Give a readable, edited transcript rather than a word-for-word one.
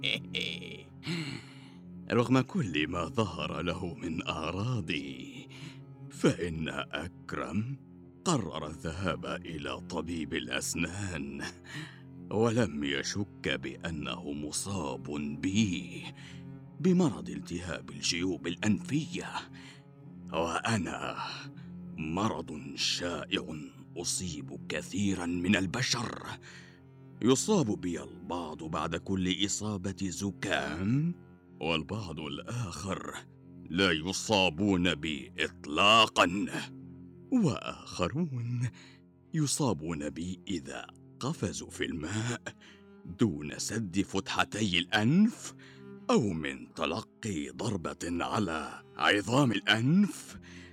رغم كل ما ظهر له من أعراض، فإن أكرم قرر الذهاب إلى طبيب الأسنان، ولم يشك بأنه مصاب بمرض التهاب الجيوب الأنفية. وأنا مرض شائع أصيب كثيرا من البشر. يصاب بي البعض بعد كل إصابة زكام، والبعض الآخر لا يصابون بي إطلاقا، وآخرون يصابون بي إذا قفزوا في الماء دون سد فتحتي الأنف، أو من تلقي ضربة على عظام الأنف.